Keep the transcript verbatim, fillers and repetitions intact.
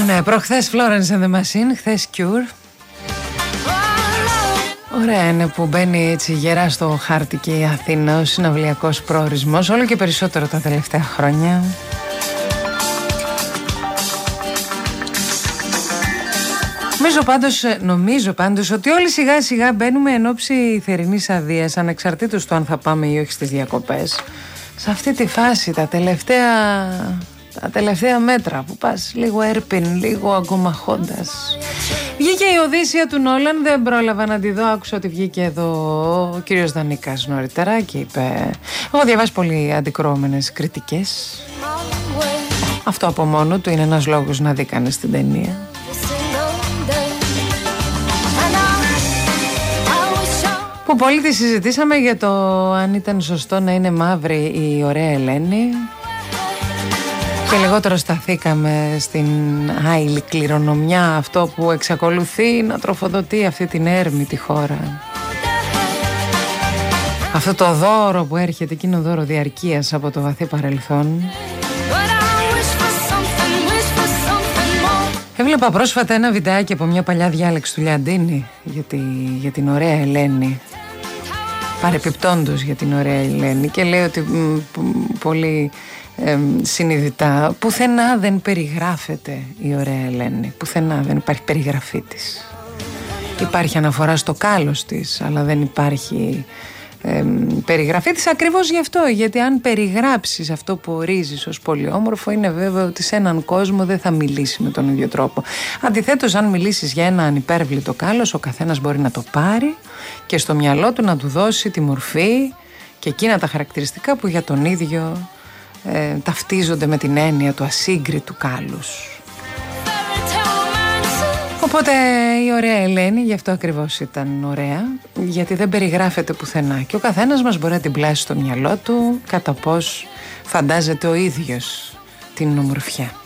Ναι, προχθές Florence and the Machine, χθες Cure. Ωραία είναι που μπαίνει έτσι γερά στο χάρτη και η Αθήνα ως συναυλιακός προορισμός, όλο και περισσότερο τα τελευταία χρόνια. Νομίζω πάντως, νομίζω πάντως ότι όλοι σιγά σιγά μπαίνουμε εν ώψη θερινής αδείας, ανεξαρτήτως του αν θα πάμε ή όχι στις διακοπές, σε αυτή τη φάση τα τελευταία, τα τελευταία μέτρα που πας λίγο έρπιν, λίγο αγκομαχώντας. Βγήκε η Οδύσσια του Νόλαν, δεν πρόλαβα να τη δω, άκουσα ότι βγήκε εδώ ο κύριος Δανίκας νωρίτερα και είπε, έχω διαβάσει πολύ αντικρώμενες κριτικές. Αυτό από μόνο του είναι ένας λόγος να δει κανείς την ταινία. Που πολύ τη συζητήσαμε για το αν ήταν σωστό να είναι μαύρη η ωραία Ελένη και λιγότερο σταθήκαμε στην άειλη κληρονομιά, αυτό που εξακολουθεί να τροφοδοτεί αυτή την έρμητη χώρα. Αυτό το δώρο που έρχεται, εκείνο δώρο διαρκείας από το βαθύ παρελθόν. Έβλεπα πρόσφατα ένα βιντεάκι από μια παλιά διάλεξη του Λιαντίνη για, τη, για την ωραία Ελένη, παρεπιπτόντως για την ωραία Ελένη, και λέει ότι μ, μ, πολύ ε, συνειδητά πουθενά δεν περιγράφεται η ωραία Ελένη, πουθενά δεν υπάρχει περιγραφή της. Υπάρχει αναφορά στο κάλος της, αλλά δεν υπάρχει ε, περιγραφή της, ακριβώς γι' αυτό, γιατί αν περιγράψεις αυτό που ορίζεις ως πολύ όμορφο, είναι βέβαιο ότι σε έναν κόσμο δεν θα μιλήσει με τον ίδιο τρόπο. Αντιθέτως, αν μιλήσεις για ένα ανυπέρβλητο κάλος, ο καθένας μπορεί να το πάρει και στο μυαλό του να του δώσει τη μορφή και εκείνα τα χαρακτηριστικά που για τον ίδιο ε, ταυτίζονται με την έννοια του ασύγκριτου κάλους. Οπότε η ωραία Ελένη γι' αυτό ακριβώς ήταν ωραία, γιατί δεν περιγράφεται πουθενά και ο καθένας μας μπορεί να την πλάσει στο μυαλό του κατά πώς φαντάζεται ο ίδιος την ομορφιά.